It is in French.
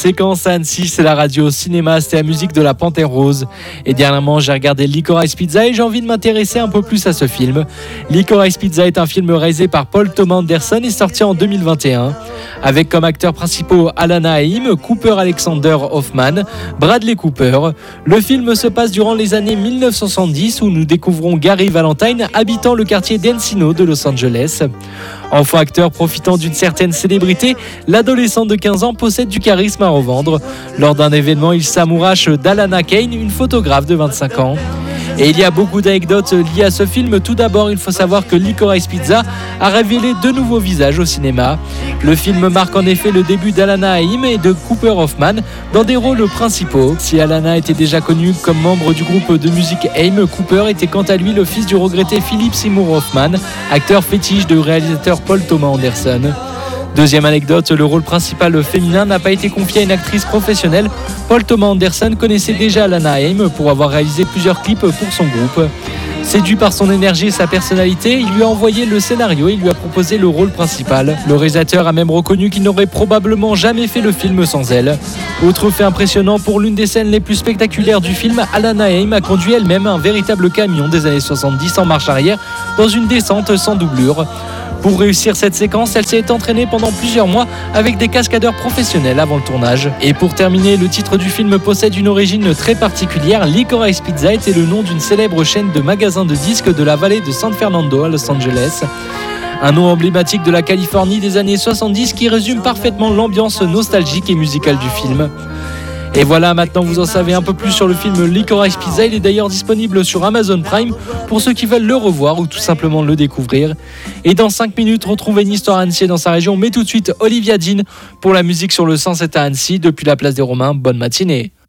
Séquence à Annecy, c'est la radio, cinéma, c'était la musique de la Panthère Rose. Et dernièrement, j'ai regardé Licorice Pizza et j'ai envie de m'intéresser un peu plus à ce film. Licorice Pizza est un film réalisé par Paul Thomas Anderson et sorti en 2021. Avec comme acteurs principaux Alana Haim, Cooper Alexander Hoffman, Bradley Cooper. Le film se passe durant les années 1970 où nous découvrons Gary Valentine habitant le quartier d'Encino de Los Angeles. Enfant acteur profitant d'une certaine célébrité, l'adolescent de 15 ans possède du charisme à revendre. Lors d'un événement, il s'amourache d'Alana Kane, une photographe de 25 ans. Et il y a beaucoup d'anecdotes liées à ce film. Tout d'abord, il faut savoir que Licorice Pizza a révélé deux nouveaux visages au cinéma. Le film marque en effet le début d'Alana Haim et de Cooper Hoffman dans des rôles principaux. Si Alana était déjà connue comme membre du groupe de musique Haim, Cooper était quant à lui le fils du regretté Philip Seymour Hoffman, acteur fétiche du réalisateur Paul Thomas Anderson. Deuxième anecdote, le rôle principal féminin n'a pas été confié à une actrice professionnelle. Paul Thomas Anderson connaissait déjà Alana Haim pour avoir réalisé plusieurs clips pour son groupe. Séduit par son énergie et sa personnalité, il lui a envoyé le scénario et il lui a proposé le rôle principal. Le réalisateur a même reconnu qu'il n'aurait probablement jamais fait le film sans elle. Autre fait impressionnant, pour l'une des scènes les plus spectaculaires du film, Alana Haim a conduit elle-même un véritable camion des années 70 en marche arrière dans une descente sans doublure. Pour réussir cette séquence, elle s'est entraînée pendant plusieurs mois avec des cascadeurs professionnels avant le tournage. Et pour terminer, le titre du film possède une origine très particulière. Licorice Pizza était le nom d'une célèbre chaîne de magasins de disques de la vallée de San Fernando à Los Angeles. Un nom emblématique de la Californie des années 70 qui résume parfaitement l'ambiance nostalgique et musicale du film. Et voilà, maintenant vous en savez un peu plus sur le film Licorice Pizza. Il est d'ailleurs disponible sur Amazon Prime pour ceux qui veulent le revoir ou tout simplement le découvrir. Et dans 5 minutes, retrouvez une histoire à Annecy dans sa région. Mais tout de suite, Olivia Dean pour la musique sur le 107 à Annecy depuis la place des Romains. Bonne matinée.